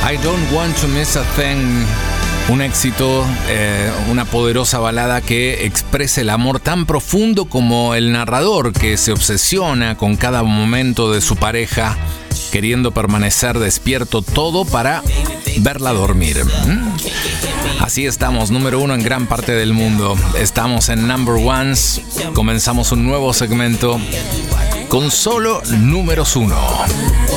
I Don't Want to Miss a Thing. Un éxito, una poderosa balada que expresa el amor tan profundo como el narrador, que se obsesiona con cada momento de su pareja, queriendo permanecer despierto, todo para verla dormir. Así estamos, número 1 en gran parte del mundo. Estamos en Number Ones. Comenzamos un nuevo segmento con solo números 1.